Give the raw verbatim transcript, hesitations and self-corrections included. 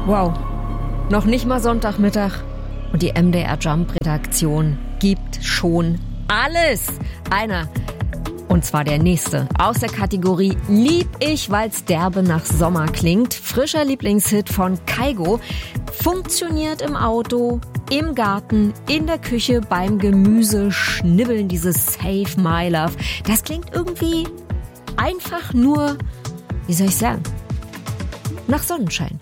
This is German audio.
Wow, noch nicht mal Sonntagmittag und die M D R Jump-Redaktion gibt schon alles. Einer, und zwar der nächste, aus der Kategorie Lieb ich, weil's derbe nach Sommer klingt. Frischer Lieblingshit von Kygo. Funktioniert im Auto, im Garten, in der Küche, beim Gemüse schnibbeln, dieses Save My Love. Das klingt irgendwie einfach nur, wie soll ich sagen, nach Sonnenschein.